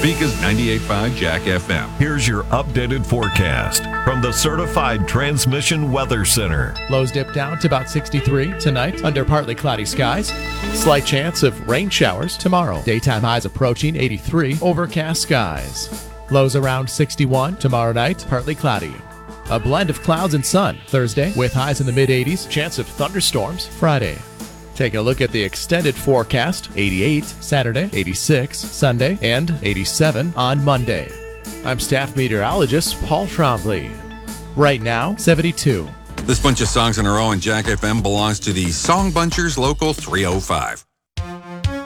Topeka's 98.5 Jack FM. Here's your updated forecast from the Certified Transmission Weather Center. Lows dip down to about 63 tonight under partly cloudy skies. Slight chance of rain showers tomorrow. Daytime highs approaching 83, overcast skies. Lows around 61 tomorrow night, partly cloudy. A blend of clouds and sun Thursday with highs in the mid-80s, chance of thunderstorms Friday. Taking a look at the extended forecast, 88 Saturday, 86 Sunday, and 87 on Monday. I'm staff meteorologist Paul Trombley. Right now, 72. This bunch of songs in a row in Jack FM belongs to the Song Bunchers Local 305.